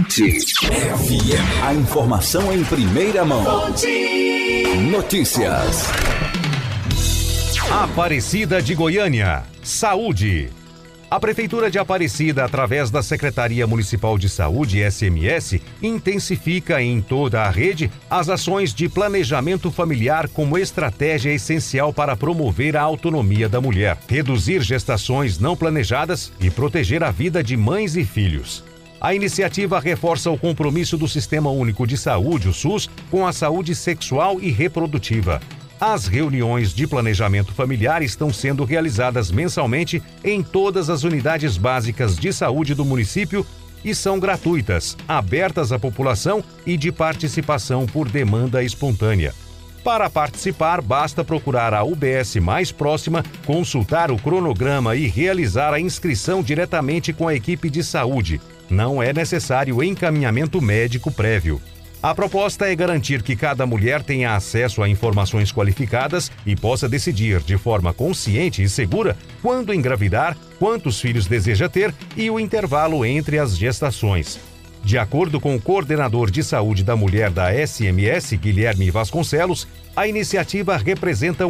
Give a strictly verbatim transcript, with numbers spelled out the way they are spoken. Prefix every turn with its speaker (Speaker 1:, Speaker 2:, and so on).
Speaker 1: Hit F M. A informação em primeira mão. Notícias.
Speaker 2: Aparecida de Goiânia. Saúde. A Prefeitura de Aparecida, através da Secretaria Municipal de Saúde, S M S, intensifica em toda a rede as ações de planejamento familiar como estratégia essencial para promover a autonomia da mulher, reduzir gestações não planejadas e proteger a vida de mães e filhos. A iniciativa reforça o compromisso do Sistema Único de Saúde, o SUS, com a saúde sexual e reprodutiva. As reuniões de planejamento familiar estão sendo realizadas mensalmente em todas as unidades básicas de saúde do município e são gratuitas, abertas à população e de participação por demanda espontânea. Para participar, basta procurar a U B S mais próxima, consultar o cronograma e realizar a inscrição diretamente com a equipe de saúde. Não é necessário encaminhamento médico prévio. A proposta é garantir que cada mulher tenha acesso a informações qualificadas e possa decidir de forma consciente e segura quando engravidar, quantos filhos deseja ter e o intervalo entre as gestações. De acordo com o coordenador de saúde da mulher da S M S, Guilherme Vasconcelos, a iniciativa representa um